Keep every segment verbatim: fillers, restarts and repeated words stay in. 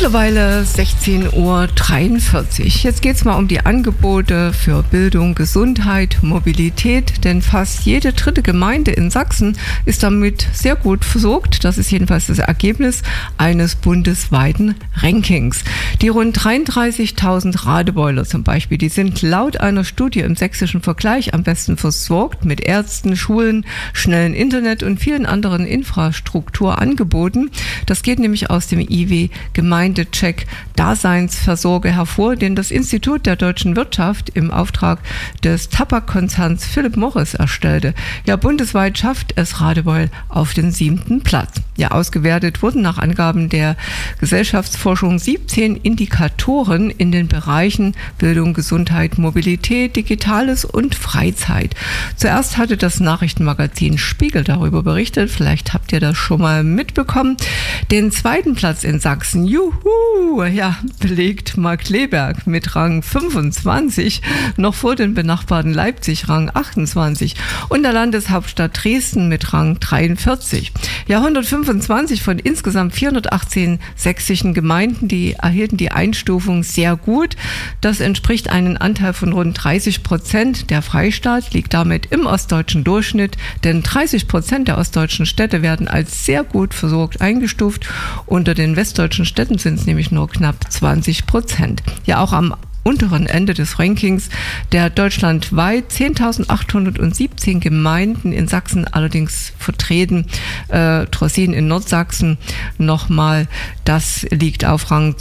Mittlerweile sechzehn Uhr dreiundvierzig. Jetzt geht es mal um die Angebote für Bildung, Gesundheit, Mobilität, denn fast jede dritte Gemeinde in Sachsen ist damit sehr gut versorgt. Das ist jedenfalls das Ergebnis eines bundesweiten Rankings. Die rund dreiunddreißigtausend Radebeuler zum Beispiel, die sind laut einer Studie im sächsischen Vergleich am besten versorgt mit Ärzten, Schulen, schnellen Internet und vielen anderen Infrastrukturangeboten. Das geht nämlich aus dem I W Gemeindecheck Daseinsversorger hervor, den das Institut der deutschen Wirtschaft im Auftrag des Tabakkonzerns Philip Morris erstellte. Ja, bundesweit schafft es Radebeul auf den siebten Platz. Ja, ausgewertet wurden nach Angaben der Gesellschaftsforschung siebzehn Indikatoren in den Bereichen Bildung, Gesundheit, Mobilität, Digitales und Freizeit. Zuerst hatte das Nachrichtenmagazin Spiegel darüber berichtet, vielleicht habt ihr das schon mal mitbekommen. Den zweiten Platz in Sachsen, juhu, ja, belegt Markkleeberg mit Rang fünfundzwanzig, noch vor den benachbarten Leipzig Rang achtundzwanzig und der Landeshauptstadt Dresden mit Rang dreiundvierzig. Ja, hundertfünfundzwanzig von insgesamt vierhundertachtzehn sächsischen Gemeinden, die erhielten die Einstufung sehr gut. Das entspricht einem Anteil von rund dreißig Prozent. Der Freistaat liegt damit im ostdeutschen Durchschnitt, denn dreißig Prozent der ostdeutschen Städte werden als sehr gut versorgt eingestuft. Unter den westdeutschen Städten sind es nämlich nur knapp zwanzig Prozent. Ja, auch am unteren Ende des Rankings der deutschlandweit zehntausendachthundertsiebzehn Gemeinden in Sachsen allerdings vertreten. Äh, Trossin in Nordsachsen nochmal, das liegt auf Rang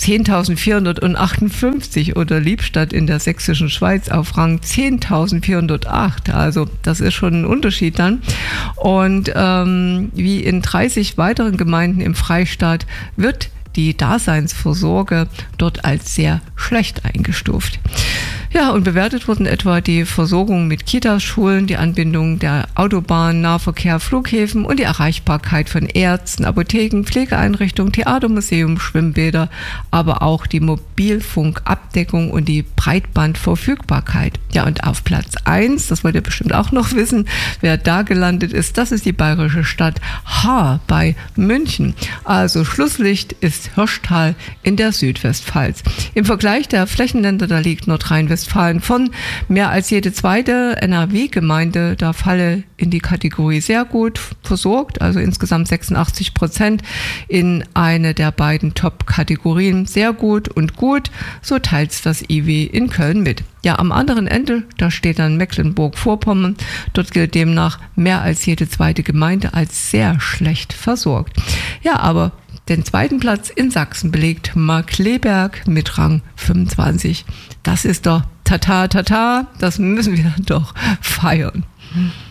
zehntausendvierhundertachtundfünfzig oder Liebstadt in der sächsischen Schweiz auf Rang zehntausendvierhundertacht. Also das ist schon ein Unterschied dann. Und ähm, wie in dreißig weiteren Gemeinden im Freistaat wird die Daseinsvorsorge dort als sehr schlecht eingestuft. Ja, und bewertet wurden etwa die Versorgung mit Kitas, Schulen, die Anbindung der Autobahn, Nahverkehr, Flughäfen und die Erreichbarkeit von Ärzten, Apotheken, Pflegeeinrichtungen, Theater, Museum, Schwimmbäder, aber auch die Mobilfunkabdeckung und die Breitbandverfügbarkeit. Ja, und auf Platz eins, das wollt ihr bestimmt auch noch wissen, wer da gelandet ist, das ist die bayerische Stadt Haar bei München. Also Schlusslicht ist Hirschtal in der Südwestpfalz. Im Vergleich der Flächenländer, da liegt Nordrhein-Westfalen von mehr als jede zweite N R W-Gemeinde, da falle in die Kategorie sehr gut versorgt, also insgesamt sechsundachtzig Prozent in eine der beiden Top-Kategorien sehr gut und gut, so teilt das I W in Köln mit. Ja, am anderen Ende, da steht dann Mecklenburg-Vorpommern. Dort gilt demnach mehr als jede zweite Gemeinde als sehr schlecht versorgt. Ja, aber den zweiten Platz in Sachsen belegt Markkleeberg mit Rang fünfundzwanzig. Das ist doch tata, tata, das müssen wir doch feiern.